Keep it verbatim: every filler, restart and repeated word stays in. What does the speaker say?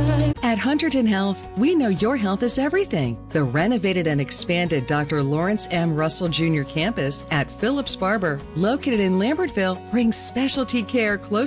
At Hunterdon Health, we know your health is everything. The renovated and expanded Doctor Lawrence M. Russell Junior campus at Phillips Barber, located in Lambertville, brings specialty care close